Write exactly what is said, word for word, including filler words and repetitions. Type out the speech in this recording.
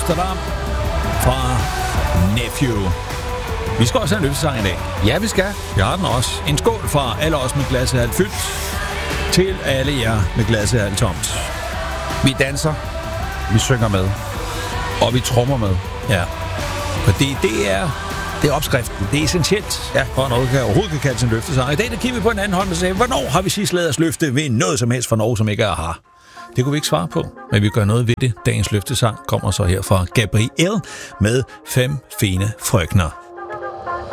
Amsterdam fra Nephew. Vi skal også have en løftesang i dag. Ja, vi skal. Vi har den også. En skål fra alle os med glasset halvt fyldt til alle jer med glasset halvt tomt. Vi danser, vi synger med, og vi trommer med. Ja, fordi det er... Det er opskriften. Det er essentielt, ja, for noget kan overhovedet kan kaldes en løftesang. I dag der kigger vi på en anden hånd og siger, hvornår har vi sidst ladet os løfte ved noget som helst for Norge, som ikke er her? Det kunne vi ikke svare på, men vi gør noget ved det. Dagens løftesang kommer så her fra Gabriel med Fem fine frøkner.